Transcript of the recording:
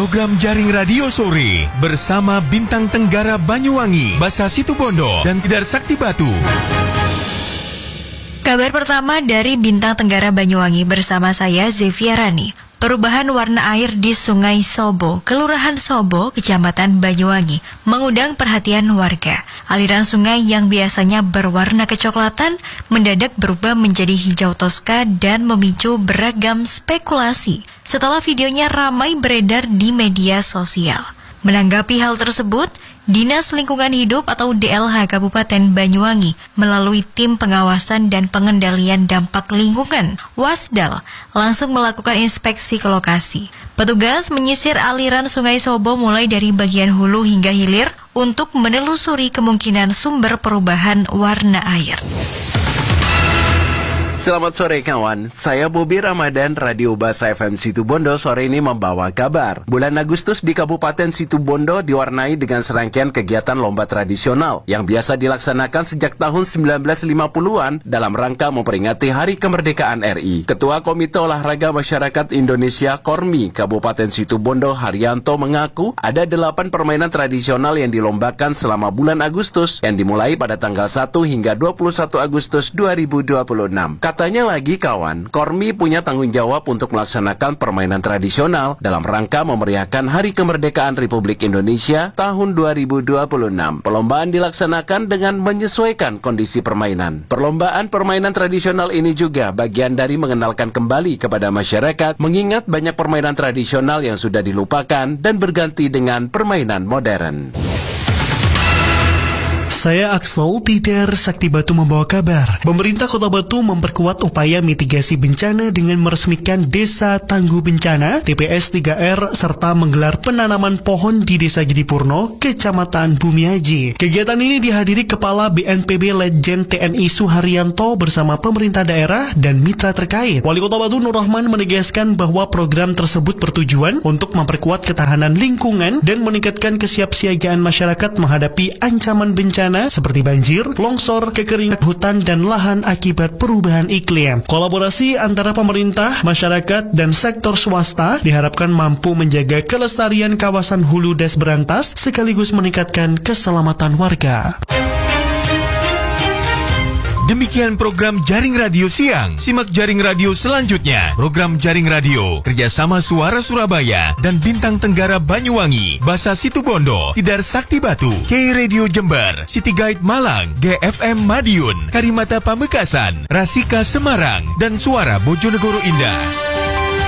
program Jaring Radio Sore bersama Bintang Tenggara Banyuwangi, Basa Situbondo, dan Tidar Sakti Batu. Kabar pertama dari Bintang Tenggara Banyuwangi bersama saya Zevia Rani. Perubahan warna air di Sungai Sobo, Kelurahan Sobo, Kecamatan Banyuwangi, mengundang perhatian warga. Aliran sungai yang biasanya berwarna kecoklatan mendadak berubah menjadi hijau toska dan memicu beragam spekulasi setelah videonya ramai beredar di media sosial. Menanggapi hal tersebut, Dinas Lingkungan Hidup atau DLH Kabupaten Banyuwangi melalui tim pengawasan dan pengendalian dampak lingkungan (Wasdal) langsung melakukan inspeksi ke lokasi. Petugas menyisir aliran Sungai Sobo mulai dari bagian hulu hingga hilir untuk menelusuri kemungkinan sumber perubahan warna air. Selamat sore kawan, saya Bobi Ramadan, Radio Basa FM Situbondo sore ini membawa kabar. Bulan Agustus di Kabupaten Situbondo diwarnai dengan serangkaian kegiatan lomba tradisional yang biasa dilaksanakan sejak tahun 1950-an dalam rangka memperingati Hari Kemerdekaan RI. Ketua Komite Olahraga Masyarakat Indonesia Kormi Kabupaten Situbondo Haryanto mengaku ada 8 permainan tradisional yang dilombakan selama bulan Agustus yang dimulai pada tanggal 1 hingga 21 Agustus 2026. Katanya lagi kawan, Kormi punya tanggung jawab untuk melaksanakan permainan tradisional dalam rangka memeriahkan Hari Kemerdekaan Republik Indonesia tahun 2026. Perlombaan dilaksanakan dengan menyesuaikan kondisi permainan. Perlombaan permainan tradisional ini juga bagian dari mengenalkan kembali kepada masyarakat, mengingat banyak permainan tradisional yang sudah dilupakan dan berganti dengan permainan modern. Saya Axel, Tidar Sakti Batu membawa kabar. Pemerintah Kota Batu memperkuat upaya mitigasi bencana dengan meresmikan Desa Tangguh Bencana, TPS 3R, serta menggelar penanaman pohon di Desa Gedipurno, Kecamatan Bumiaji. Kegiatan ini dihadiri Kepala BNPB Letjen TNI Suharyanto bersama pemerintah daerah dan mitra terkait. Wali Kota Batu Nur Rahman menegaskan bahwa program tersebut bertujuan untuk memperkuat ketahanan lingkungan dan meningkatkan kesiapsiagaan masyarakat menghadapi ancaman bencana seperti banjir, longsor, kekeringan hutan, dan lahan akibat perubahan iklim. Kolaborasi antara pemerintah, masyarakat, dan sektor swasta diharapkan mampu menjaga kelestarian kawasan hulu das berantas sekaligus meningkatkan keselamatan warga. Demikian program Jaring Radio Siang. Simak Jaring Radio selanjutnya. Program Jaring Radio kerjasama Suara Surabaya dan Bintang Tenggara Banyuwangi, Basa Situbondo, Tidar Sakti Batu, K Radio Jember, City Guide Malang, GFM Madiun, Karimata Pamekasan, Rasika Semarang, dan Suara Bojonegoro Indah.